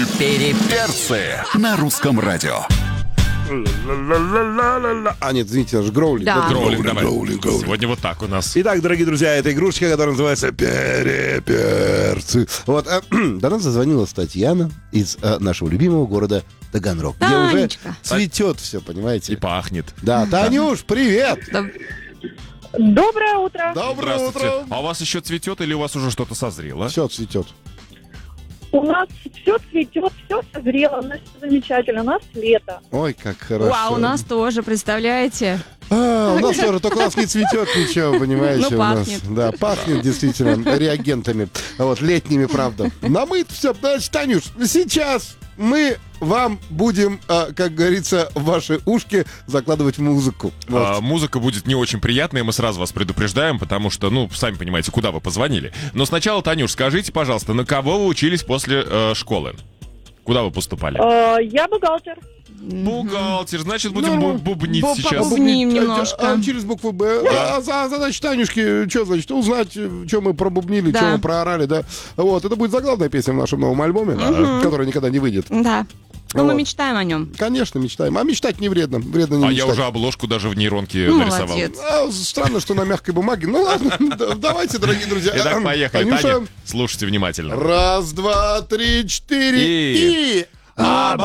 Переперцы на русском радио. А, нет, извините, это же гроулинг. Да. Гроулинг, давай. Гроулинг. Сегодня вот так у нас. Итак, дорогие друзья, это игрушечка, которая называется «Переперцы». Вот, до нас зазвонила Татьяна из нашего любимого города Таганрог, где уже Танечка. цветет все, понимаете? И пахнет. Да, Танюш, привет! Доброе утро. Доброе Здравствуйте. утро! А у вас еще цветет или у вас уже что-то созрело? Все цветет. У нас все цветет, все созрело, у нас все замечательно, у нас лето. Ой, как хорошо. Вау, у нас тоже, представляете? У нас тоже, только у нас не цветет ничего, понимаете? Ну, у нас, пахнет. да, пахнет действительно реагентами. Вот, летними, правда. Намыт все. Значит, Танюш, сейчас мы вам будем, как говорится, в ваши ушки закладывать музыку. Вот. Музыка будет не очень приятная, мы сразу вас предупреждаем, потому что, сами понимаете, куда вы позвонили. Но сначала, Танюш, скажите, пожалуйста, на кого вы учились после школы? Куда вы поступали? Я бухгалтер. Бухгалтер, значит, будем Ну, бубнить сейчас. Побубним немножко. Через букву Б. Задача Танюшки, что значит? Узнать, что мы пробубнили, Да. что мы проорали, да. Вот, это будет заглавная песня в нашем новом альбоме, которая никогда не выйдет. Да. Ну, мы Вот. мечтаем о нем. Конечно, мечтаем. А мечтать не вредно. Вредно не А мечтать. я уже обложку даже в нейронке Ну, нарисовал. молодец. Странно, что на мягкой бумаге. Ну ладно, давайте, дорогие друзья. Итак, поехали, Танюша. Таня, слушайте внимательно. Раз, два, три, четыре. И- И...